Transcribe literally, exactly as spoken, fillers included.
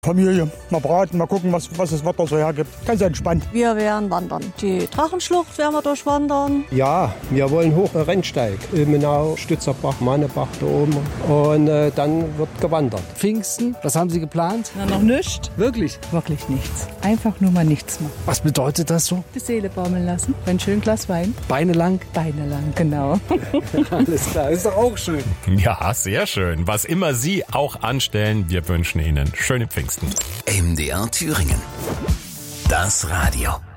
Familie, mal braten, mal gucken, was, was das Wetter so hergibt. Ganz entspannt. Wir werden wandern. Die Drachenschlucht werden wir durchwandern. Ja, wir wollen hoch den Rennsteig. Ilmenau, Stützerbach, Mannebach da oben. Und äh, dann wird gewandert. Pfingsten, was haben Sie geplant? Na, noch nichts. Wirklich? Wirklich nichts. Einfach nur mal nichts machen. Was bedeutet das so? Die Seele baumeln lassen. Ein schön Glas Wein. Beine lang? Beine lang, genau. Alles klar, ist doch auch schön. Ja, sehr schön. Was immer Sie auch anstellen, wir wünschen Ihnen schöne Pfingsten. M D R Thüringen. Das Radio.